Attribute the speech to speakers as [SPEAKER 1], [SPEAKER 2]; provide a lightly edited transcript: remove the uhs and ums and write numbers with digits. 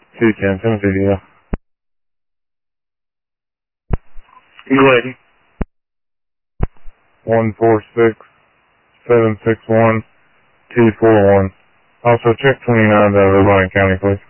[SPEAKER 1] 210, Tennessee, yeah.
[SPEAKER 2] You ready?
[SPEAKER 1] 146761-241. Also check 29 out of Irvine County, please.